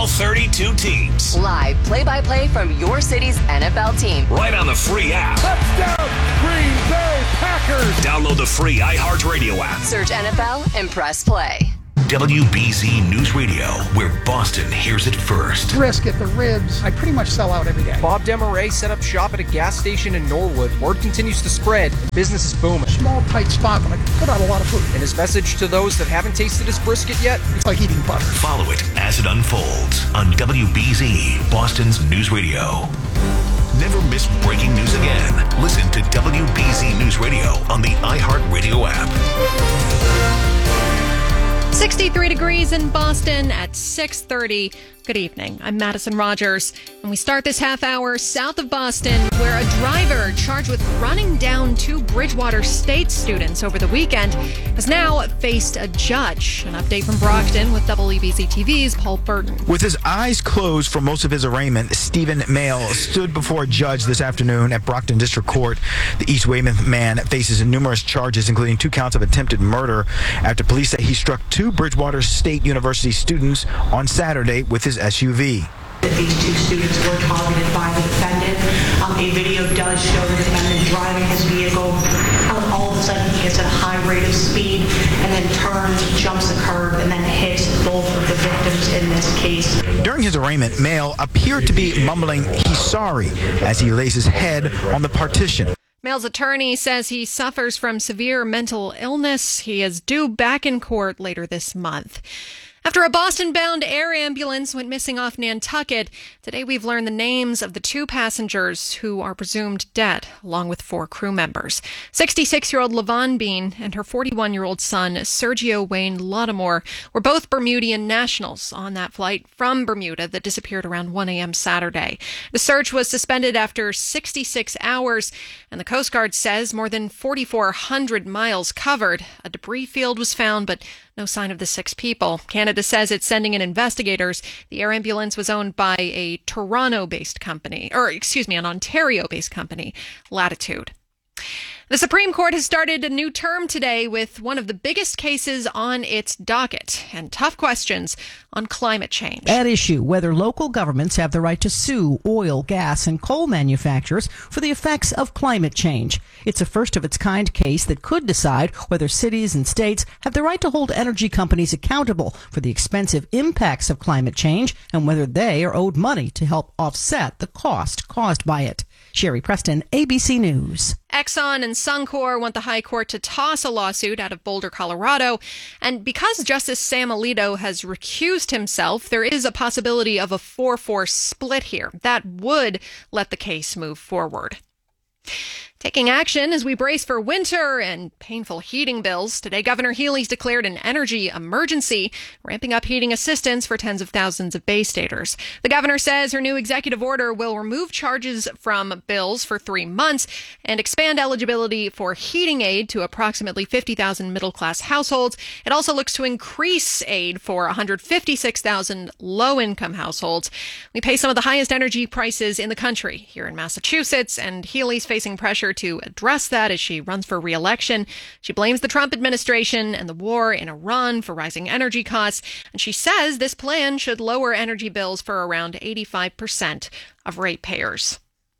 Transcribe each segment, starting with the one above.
32 teams. Live play-by-play from your city's NFL team. Right on the free app. Touchdown, Green Bay Packers. Download the free iHeartRadio app. Search NFL and press play. WBZ News Radio, where Boston hears it first. Brisket, the ribs, I pretty much sell out every day. Bob Desmarais set up shop at a gas station in Norwood. Word continues to spread. Business is booming. Small, tight spot, but I can put out a lot of food. And his message to those that haven't tasted his brisket yet? It's like eating butter. Follow it as it unfolds on WBZ, Boston's News Radio. Never miss breaking news again. Listen to WBZ News Radio on the iHeartRadio app. 63 degrees in Boston at 6:30. Good evening. I'm Madison Rogers, and we start this half hour south of Boston, where a driver charged with running down two Bridgewater State students over the weekend has now faced a judge. An update from Brockton with WBZ TV's Paul Burton. With his eyes closed for most of his arraignment, Stephen Mail stood before a judge this afternoon at Brockton District Court. The East Weymouth man faces numerous charges, including 2 counts of attempted murder, after police say he struck 2 Bridgewater State University students on Saturday with his SUV. These 2 students were targeted by the defendant. A video does show the defendant driving his vehicle. All of a sudden, he gets at a high rate of speed and then turns, jumps a curb, and then hits both of the victims in this case. During his arraignment, Mail appeared to be mumbling he's sorry as he lays his head on the partition. Mail's attorney says he suffers from severe mental illness. He is due back in court later this month. After a Boston-bound air ambulance went missing off Nantucket, today we've learned the names of the 2 passengers who are presumed dead, along with 4 crew members. 66-year-old Levon Bean and her 41-year-old son, Sergio Wayne Lattimore, were both Bermudian nationals on that flight from Bermuda that disappeared around 1 a.m. Saturday. The search was suspended after 66 hours, and the Coast Guard says more than 4,400 miles covered. A debris field was found, but no sign of the 6 people. Canada says it's sending in investigators. The air ambulance was owned by a Toronto-based company, an Ontario-based company, Latitude. The Supreme Court has started a new term today with one of the biggest cases on its docket and tough questions on climate change. At issue, whether local governments have the right to sue oil, gas, and coal manufacturers for the effects of climate change. It's a first-of-its-kind case that could decide whether cities and states have the right to hold energy companies accountable for the expensive impacts of climate change and whether they are owed money to help offset the cost caused by it. Sherry Preston, ABC News. Exxon and Suncor want the High Court to toss a lawsuit out of Boulder, Colorado. And because Justice Sam Alito has recused himself, there is a possibility of a 4-4 split here. That would let the case move forward. Taking action as we brace for winter and painful heating bills. Today, Governor Healey's declared an energy emergency, ramping up heating assistance for tens of thousands of Bay Staters. The governor says her new executive order will remove charges from bills for 3 months and expand eligibility for heating aid to approximately 50,000 middle-class households. It also looks to increase aid for 156,000 low-income households. We pay some of the highest energy prices in the country here in Massachusetts, and Healey's facing pressure to address that as she runs for re-election. She blames the Trump administration and the war in Iran for rising energy costs, and she says this plan should lower energy bills for around 85% of ratepayers.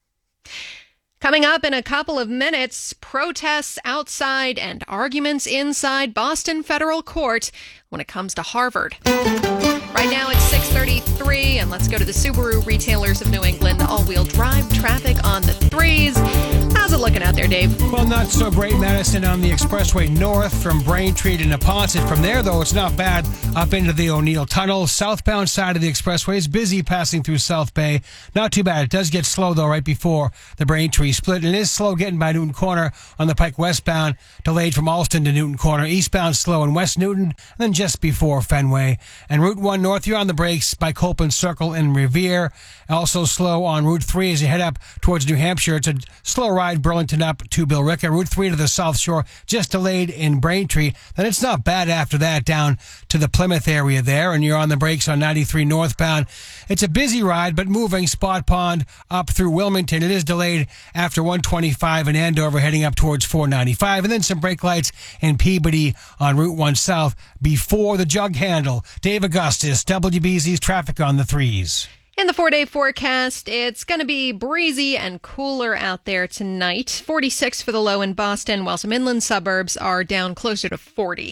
Coming up in a couple of minutes, protests outside and arguments inside Boston Federal Court when it comes to Harvard. Right now it's 6:33, and let's go to the Subaru Retailers of New England. All-wheel drive traffic on the 3s. How's it looking out there, Dave? Well, not so great, Madison, on the expressway north from Braintree to Neponset. From there, though, it's not bad up into the O'Neill Tunnel. Southbound side of the expressway is busy passing through South Bay. Not too bad. It does get slow, though, right before the Braintree split. And it is slow getting by Newton Corner on the Pike westbound, delayed from Alston to Newton Corner. Eastbound slow in West Newton, and then just before Fenway. And Route 1 north, you're on the brakes by Copeland Circle in Revere. Also slow on Route 3 as you head up towards New Hampshire. It's a slow ride I-5 Burlington up to Billerica. Route 3 to the South Shore, just delayed in Braintree. Then it's not bad after that down to the Plymouth area there, and you're on the brakes on 93 northbound. It's a busy ride, but moving. Spot Pond up through Wilmington. It is delayed after 125 in Andover, heading up towards 495. And then some brake lights in Peabody on Route 1 South before the jug handle. Dave Augustus, WBZ's traffic on the 3s. In the 4-day forecast, it's going to be breezy and cooler out there tonight. 46 for the low in Boston, while some inland suburbs are down closer to 40.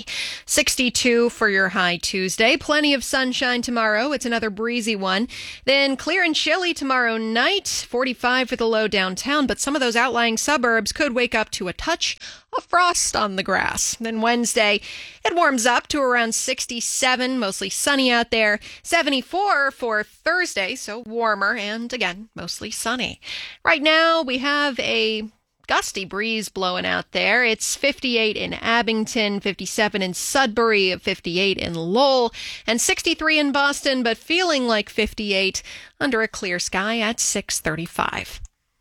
62 for your high Tuesday. Plenty of sunshine tomorrow. It's another breezy one. Then clear and chilly tomorrow night. 45 for the low downtown, but some of those outlying suburbs could wake up to a touch of frost on the grass. Then Wednesday, it warms up to around 67, mostly sunny out there. 74 for Thursday, so warmer and again, mostly sunny. Right now, we have a gusty breeze blowing out there. It's 58 in Abington, 57 in Sudbury, 58 in Lowell, and 63 in Boston, but feeling like 58 under a clear sky at 6:35.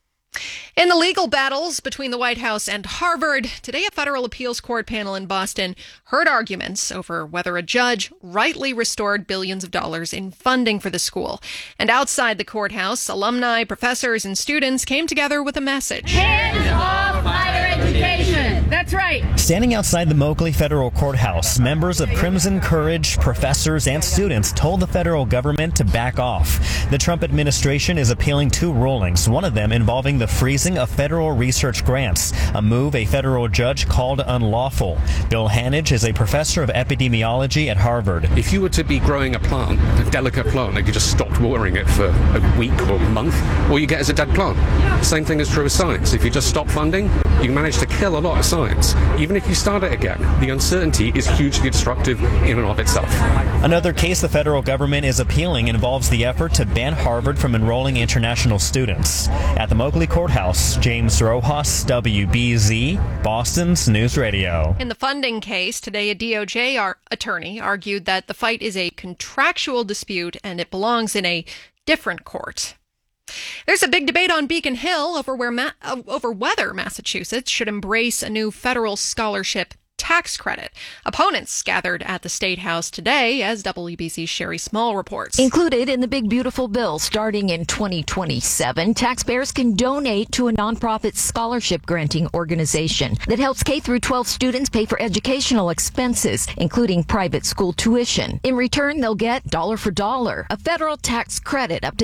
In the legal battles between the White House and Harvard, today a federal appeals court panel in Boston heard arguments over whether a judge rightly restored billions of dollars in funding for the school. And outside the courthouse, alumni, professors, and students came together with a message. Hands off higher education. That's right. Standing outside the Moakley Federal Courthouse, members of Crimson Courage, professors, and students told the federal government to back off. The Trump administration is appealing two rulings, one of them involving the freezing of federal research grants, a move a federal judge called unlawful. Bill Hanage is a professor of epidemiology at Harvard. If you were to be growing a plant, a delicate plant, and you just stopped watering it for a week or a month, all you get is a dead plant. Same thing is true with science. If you just stop funding, you manage to kill a lot of science. Even if you start it again, the uncertainty is hugely destructive in and of itself. Another case the federal government is appealing involves the effort to ban Harvard from enrolling international students. At the Moakley Courthouse, James Rojas, WBZ, Boston's News Radio. In the funding case, today a DOJ attorney argued that the fight is a contractual dispute and it belongs in a different court. There's a big debate on Beacon Hill over whether Massachusetts should embrace a new federal scholarship tax credit. Opponents gathered at the State House today, as WBC's Sherry Small reports. Included in the big beautiful bill starting in 2027, taxpayers can donate to a nonprofit scholarship granting organization that helps K-12 students pay for educational expenses, including private school tuition. In return, they'll get dollar for dollar, a federal tax credit up to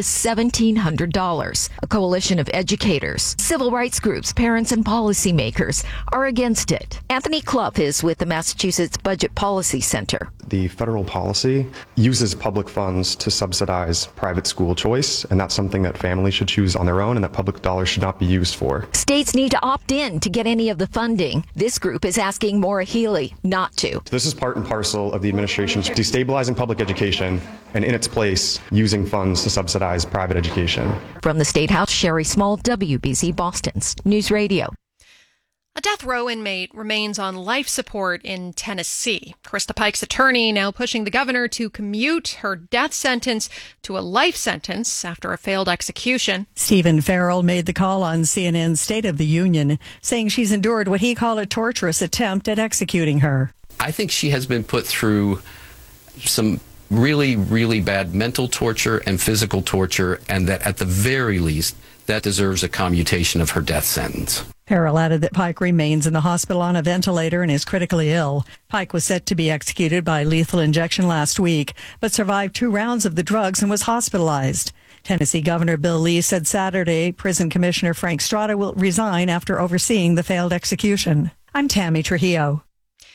$1,700. A coalition of educators, civil rights groups, parents, and policymakers are against it. Anthony Clough is with the Massachusetts Budget Policy Center. The federal policy uses public funds to subsidize private school choice, and that's something that families should choose on their own and that public dollars should not be used for. States need to opt in to get any of the funding. This group is asking Maura Healey not to. This is part and parcel of the administration's destabilizing public education and in its place using funds to subsidize private education. From the State House, Sherry Small, WBZ Boston's News Radio. A death row inmate remains on life support in Tennessee. Krista Pike's attorney now pushing the governor to commute her death sentence to a life sentence after a failed execution. Stephen Farrell made the call on CNN's State of the Union, saying she's endured what he called a torturous attempt at executing her. I think she has been put through some really, really bad mental torture and physical torture, and that at the very least, that deserves a commutation of her death sentence. Farrell added that Pike remains in the hospital on a ventilator and is critically ill. Pike was set to be executed by lethal injection last week, but survived 2 rounds of the drugs and was hospitalized. Tennessee Governor Bill Lee said Saturday Prison Commissioner Frank Strada will resign after overseeing the failed execution. I'm Tammy Trujillo.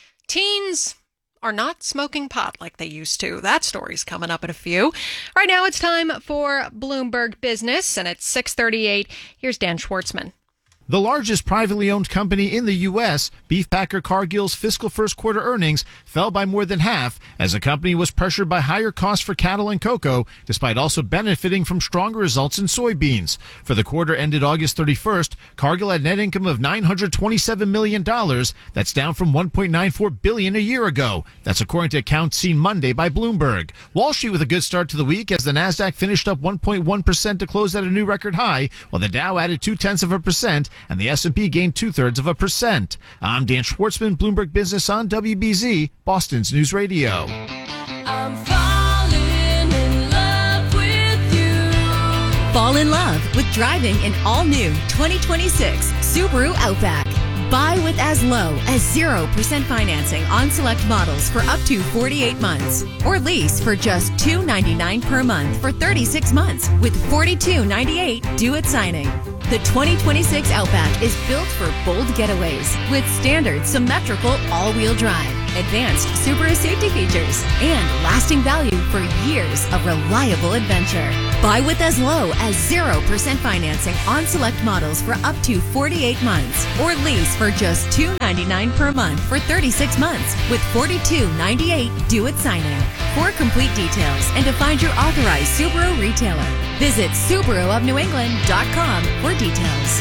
Teens are not smoking pot like they used to. That story's coming up in a few. Right now it's time for Bloomberg Business, and at 6:38, here's Dan Schwartzman. The largest privately owned company in the U.S., beef packer Cargill's fiscal first quarter earnings fell by more than half as the company was pressured by higher costs for cattle and cocoa, despite also benefiting from stronger results in soybeans. For the quarter ended August 31st, Cargill had net income of $927 million. That's down from $1.94 billion a year ago. That's according to accounts seen Monday by Bloomberg. Wall Street with a good start to the week as the Nasdaq finished up 1.1% to close at a new record high, while the Dow added 0.2% and the S&P gained 0.2%. I'm Dan Schwartzman, Bloomberg Business on WBZ, Boston's News Radio. I'm falling in love with you. Fall in love with driving an all-new 2026 Subaru Outback. Buy with as low as 0% financing on select models for up to 48 months. Or lease for just $299 per month for 36 months with $42.98 due at signing. The 2026 Outback is built for bold getaways with standard symmetrical all-wheel drive, advanced Subaru safety features, and lasting value for years of reliable adventure. Buy with as low as 0% financing on select models for up to 48 months, or lease for just $299 per month for 36 months with $42.98 due at signing. For complete details and to find your authorized Subaru retailer, visit SubaruofNewEngland.com for details.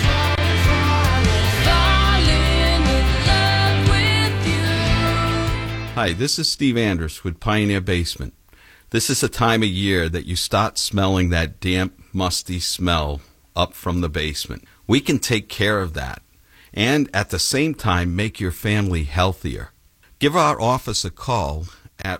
Hi, this is Steve Anders with Pioneer Basement. This is the time of year that you start smelling that damp, musty smell up from the basement. We can take care of that and at the same time make your family healthier. Give our office a call at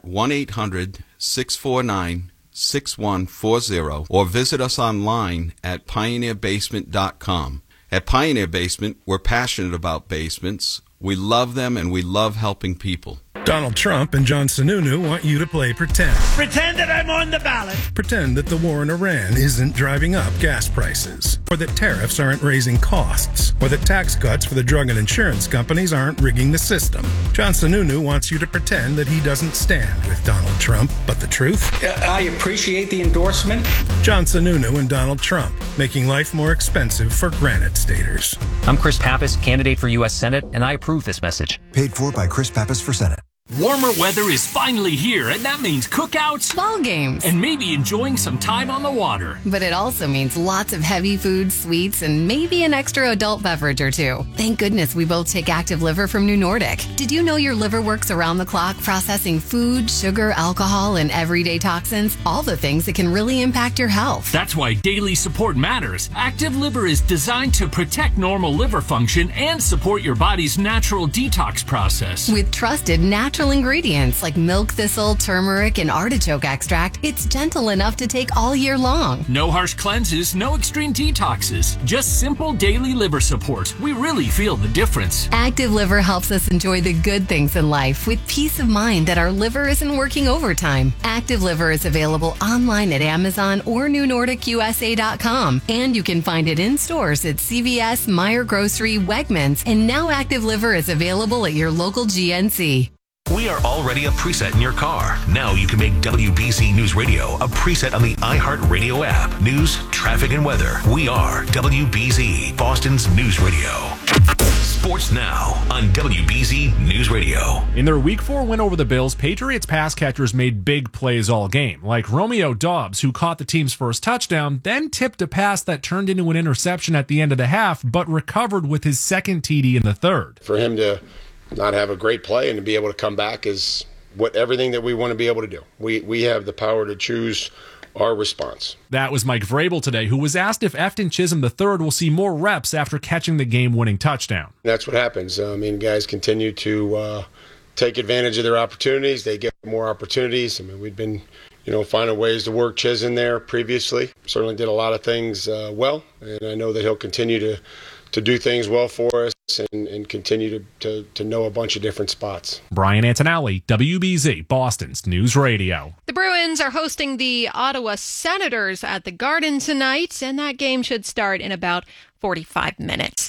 1-800-649-6140 or visit us online at pioneerbasement.com. At Pioneer Basement, we're passionate about basements. We love them and we love helping people. Donald Trump and John Sununu want you to play pretend. Pretend that I'm on the ballot. Pretend that the war in Iran isn't driving up gas prices, or that tariffs aren't raising costs, or that tax cuts for the drug and insurance companies aren't rigging the system. John Sununu wants you to pretend that he doesn't stand with Donald Trump, but the truth? I appreciate the endorsement. John Sununu and Donald Trump, making life more expensive for Granite Staters. I'm Chris Pappas, candidate for U.S. Senate, and I approve this message. Paid for by Chris Pappas for Senate. Warmer weather is finally here, and that means cookouts, ball games, and maybe enjoying some time on the water. But it also means lots of heavy food, sweets, and maybe an extra adult beverage or two. Thank goodness we both take Active Liver from New Nordic. Did you know your liver works around the clock processing food, sugar, alcohol, and everyday toxins? All the things that can really impact your health. That's why daily support matters. Active Liver is designed to protect normal liver function and support your body's natural detox process. With trusted natural ingredients like milk thistle, turmeric, and artichoke extract, it's gentle enough to take all year long. No harsh cleanses, no extreme detoxes, just simple daily liver support. We really feel the difference. Active Liver helps us enjoy the good things in life with peace of mind that our liver isn't working overtime. Active Liver is available online at Amazon or NewNordicUSA.com, and you can find it in stores at CVS, Meijer Grocery, Wegmans, and now Active Liver is available at your local GNC. We are already a preset in your car. Now you can make WBZ News Radio a preset on the iHeartRadio app. News, traffic, and weather. We are WBZ, Boston's News Radio. Sports now on WBZ News Radio. In their Week 4 win over the Bills, Patriots pass catchers made big plays all game, like Romeo Doubs, who caught the team's first touchdown, then tipped a pass that turned into an interception at the end of the half, but recovered with his second TD in the third. For him to not have a great play and to be able to come back is everything that we want to be able to do. We have the power to choose our response. That was Mike Vrabel today, who was asked if Efton Chisholm III will see more reps after catching the game-winning touchdown. That's what happens. Guys continue to take advantage of their opportunities. They get more opportunities. We've been finding ways to work Chisholm there previously. Certainly did a lot of things well, and I know that he'll continue to do things well for us and continue to know a bunch of different spots. Brian Antonelli, WBZ, Boston's News Radio. The Bruins are hosting the Ottawa Senators at the Garden tonight, and that game should start in about 45 minutes.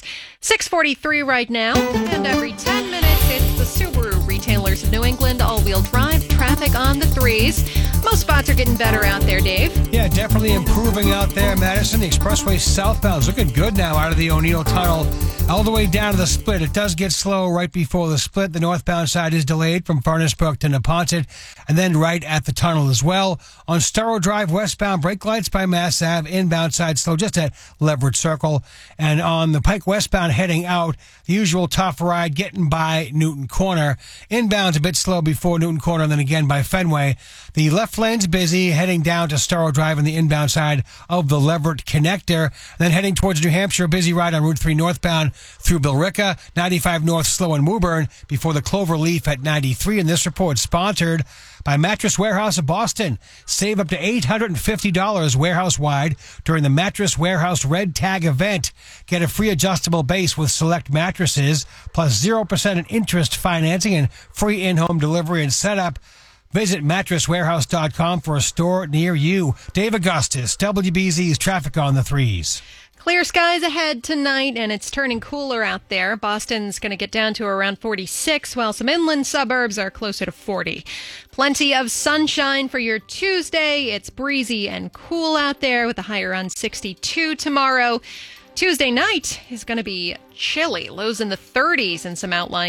6:43 right now, and every 10 minutes it's the Subaru Retailers of New England all-wheel drive traffic on the threes. Most spots are getting better out there, Dave. Yeah, definitely improving out there, Madison. The expressway southbound is looking good now out of the O'Neill Tunnel all the way down to the split. It does get slow right before the split. The northbound side is delayed from Furnace Brook to Neponset, and then right at the tunnel as well. On Storrow Drive westbound, brake lights by Mass Ave, inbound side slow just at Leverett Circle. And on the Pike westbound heading out, the usual tough ride getting by Newton Corner. Inbound's a bit slow before Newton Corner, and then again by Fenway. The left lane's busy, heading down to Starro Drive on the inbound side of the Leverett Connector. Then heading towards New Hampshire, a busy ride on Route 3 northbound through Billerica. 95 north slow in Woburn before the Clover Leaf at 93. And this report sponsored by Mattress Warehouse of Boston. Save up to $850 warehouse-wide during the Mattress Warehouse Red Tag event. Get a free adjustable base with select mattresses, plus 0% in interest financing and free in-home delivery and setup. Visit mattresswarehouse.com for a store near you. Dave Augustus, WBZ's traffic on the 3s. Clear skies ahead tonight, and it's turning cooler out there. Boston's going to get down to around 46, while some inland suburbs are closer to 40. Plenty of sunshine for your Tuesday. It's breezy and cool out there with a high around 62 tomorrow. Tuesday night is going to be chilly, lows in the 30s and some outlying